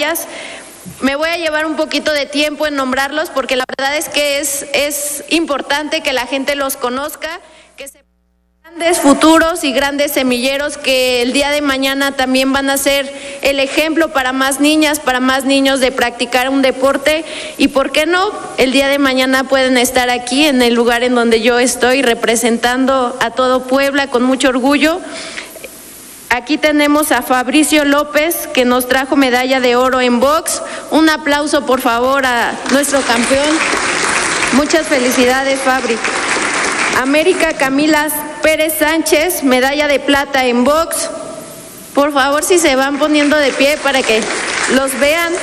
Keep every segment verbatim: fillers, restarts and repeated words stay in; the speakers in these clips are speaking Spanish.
medallas. Me voy a llevar un poquito de tiempo en nombrarlos porque la verdad es que es, es importante que la gente los conozca, que se grandes futuros y grandes semilleros que el día de mañana también van a ser el ejemplo para más niñas, para más niños de practicar un deporte y por qué no, el día de mañana pueden estar aquí en el lugar en donde yo estoy representando a todo Puebla con mucho orgullo. Aquí tenemos a Fabricio López, que nos trajo medalla de oro en box. Un aplauso, por favor, a nuestro campeón. Muchas felicidades, Fabri. América Camila Pérez Sánchez, medalla de plata en box. Por favor, si se van poniendo de pie para que los vean.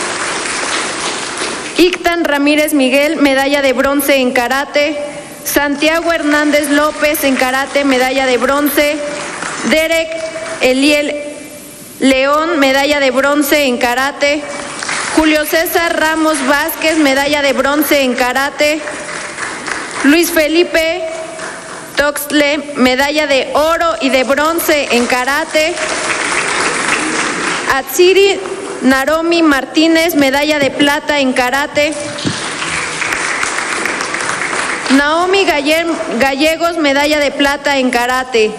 Ictan Ramírez Miguel, medalla de bronce en karate. Santiago Hernández López en karate, medalla de bronce. Derek Eliel León, medalla de bronce en karate. Julio César Ramos Vázquez, medalla de bronce en karate. Luis Felipe Toxtle, medalla de oro y de bronce en karate. Atsiri Naromi Martínez, medalla de plata en karate. Naomi Gallegos, medalla de plata en karate.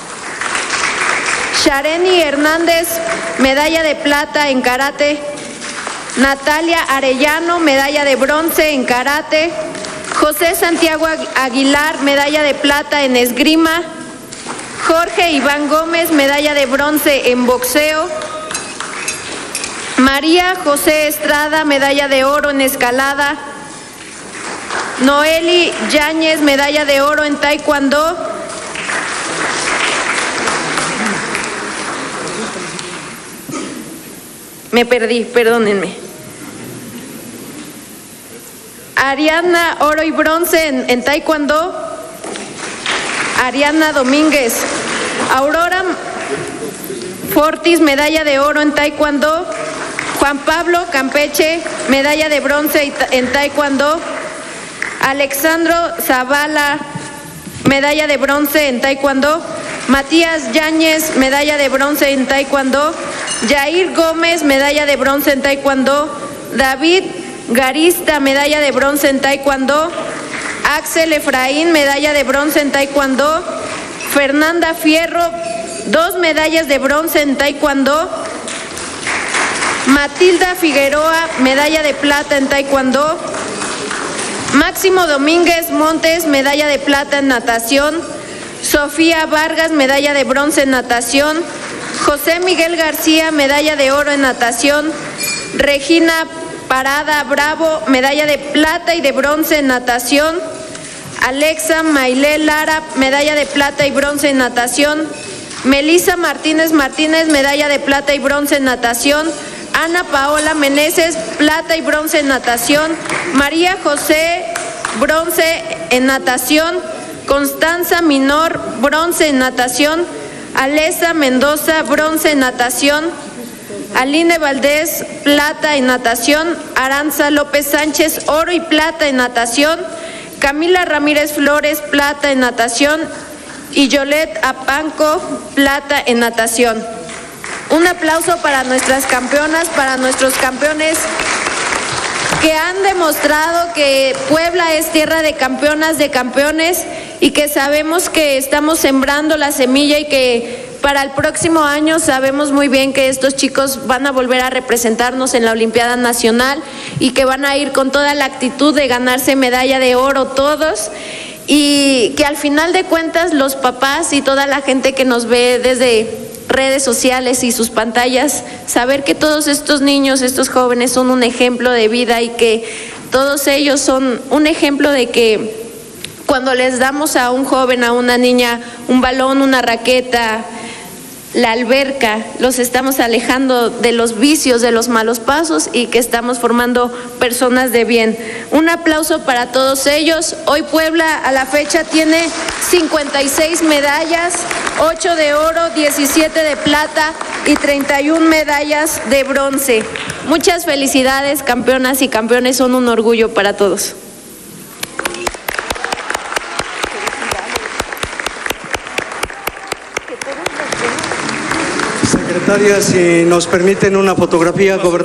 Shareni Hernández, medalla de plata en karate. Natalia Arellano, medalla de bronce en karate. José Santiago Aguilar, medalla de plata en esgrima. Jorge Iván Gómez, medalla de bronce en boxeo. María José Estrada, medalla de oro en escalada. Noeli Yáñez, medalla de oro en taekwondo. Me perdí, perdónenme. Ariadna, oro y bronce en, en taekwondo. Ariadna Domínguez. Aurora Fortis, medalla de oro en taekwondo. Juan Pablo Campeche, medalla de bronce en taekwondo. Alexandro Zavala, medalla de bronce en taekwondo. Matías Yáñez, medalla de bronce en taekwondo. Yair Gómez, medalla de bronce en taekwondo. David Garista, medalla de bronce en taekwondo. Axel Efraín, medalla de bronce en taekwondo. Fernanda Fierro, dos medallas de bronce en taekwondo. Matilda Figueroa, medalla de plata en taekwondo. Máximo Domínguez Montes, medalla de plata en natación. Sofía Vargas, medalla de bronce en natación. José Miguel García, medalla de oro en natación. Regina Parada Bravo, medalla de plata y de bronce en natación. Alexa Mailé Lara, medalla de plata y bronce en natación. Melissa Martínez Martínez, medalla de plata y bronce en natación. Ana Paola Meneses, plata y bronce en natación. María José, bronce en natación. Constanza Minor, bronce en natación. Alesa Mendoza, bronce en natación. Aline Valdés, plata en natación. Aranza López Sánchez, oro y plata en natación. Camila Ramírez Flores, plata en natación. Y Yolet Apanco, plata en natación. Un aplauso para nuestras campeonas, para nuestros campeones que han demostrado que Puebla es tierra de campeonas, de campeones, y que sabemos que estamos sembrando la semilla y que para el próximo año sabemos muy bien que estos chicos van a volver a representarnos en la Olimpiada Nacional y que van a ir con toda la actitud de ganarse medalla de oro todos, y que al final de cuentas los papás y toda la gente que nos ve desde redes sociales y sus pantallas, saber que todos estos niños, estos jóvenes son un ejemplo de vida y que todos ellos son un ejemplo de que cuando les damos a un joven, a una niña, un balón, una raqueta, la alberca, los estamos alejando de los vicios, de los malos pasos, y que estamos formando personas de bien. Un aplauso para todos ellos. Hoy Puebla a la fecha tiene cincuenta y seis medallas, ocho de oro, diecisiete de plata y treinta y una medallas de bronce. Muchas felicidades, campeonas y campeones, son un orgullo para todos. Secretaria, si nos permiten una fotografía, gobernador.